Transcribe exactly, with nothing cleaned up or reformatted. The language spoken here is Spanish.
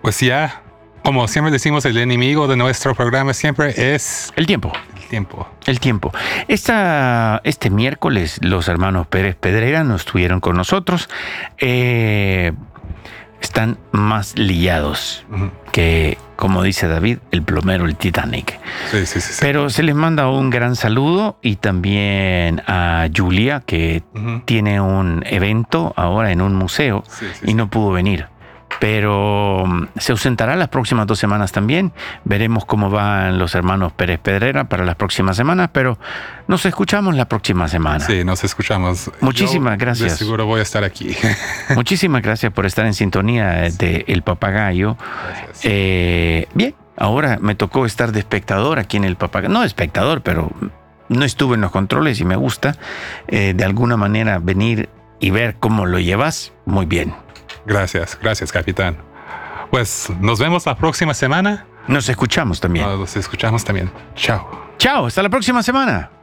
Pues ya, como siempre decimos, el enemigo de nuestro programa siempre es El tiempo. el tiempo. El tiempo. Esta, este miércoles los hermanos Pérez Pedrera no estuvieron con nosotros. Eh, están más liados Ujú. que, como dice David, el plomero, el Titanic. Sí, sí, sí. sí. Pero se les manda un gran saludo y también a Julia, que Ujú. tiene un evento ahora en un museo Sí, sí, y sí. no pudo venir. Pero mm, se ausentará las próximas dos semanas también. Veremos cómo van los hermanos Pérez Pedrera para las próximas semanas, pero nos escuchamos la próxima semana. Sí, nos escuchamos. Muchísimas Yo gracias. De seguro voy a estar aquí. Muchísimas gracias por estar en sintonía de El Papagayo. Gracias. Eh, bien, ahora me tocó estar de espectador aquí en El Papagayo. No de espectador, pero no estuve en los controles y me gusta eh, de alguna manera venir y ver cómo lo llevas. Muy bien. Gracias, gracias, capitán. Pues nos vemos la próxima semana. Nos escuchamos también. Nos escuchamos también. Chao. Chao, hasta la próxima semana.